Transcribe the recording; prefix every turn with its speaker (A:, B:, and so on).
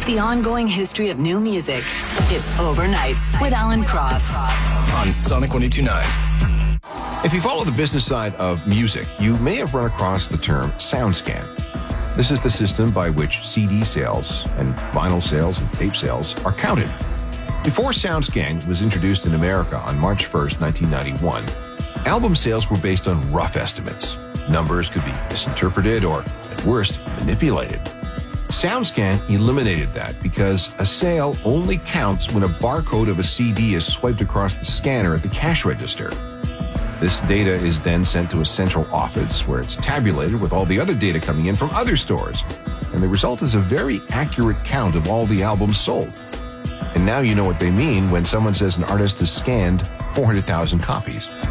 A: the ongoing history of new music. It's Overnights with Alan Cross
B: on Sonic 102.9.
C: If you follow the business side of music, you may have run across the term SoundScan. This is the system by which CD sales and vinyl sales and tape sales are counted. Before SoundScan was introduced in America on March 1st, 1991, album sales were based on rough estimates. Numbers could be misinterpreted or, at worst, manipulated. SoundScan eliminated that because a sale only counts when a barcode of a CD is swiped across the scanner at the cash register. This data is then sent to a central office where it's tabulated with all the other data coming in from other stores. And the result is a very accurate count of all the albums sold. And now you know what they mean when someone says an artist has scanned 400,000 copies.